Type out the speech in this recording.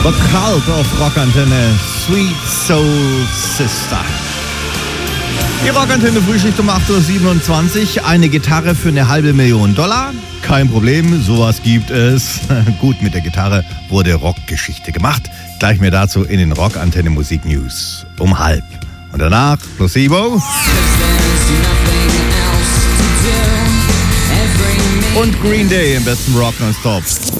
The Cult of Rockantenne, Sweet Soul Sister. Die Rockantenne Frühschicht um 8.27 Uhr. Eine Gitarre für $500.000. Kein Problem, sowas gibt es. Gut, mit der Gitarre wurde Rockgeschichte gemacht. Gleich mehr dazu in den Rockantenne Musik News um 12:30. Und danach Placebo und Green Day im besten Rock nonstop.